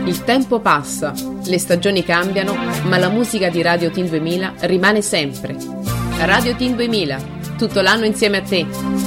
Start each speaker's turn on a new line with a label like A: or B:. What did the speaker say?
A: Il tempo passa, le stagioni cambiano, ma la musica di Radio Teen 2000 rimane sempre. Radio Teen 2000, tutto l'anno insieme a te.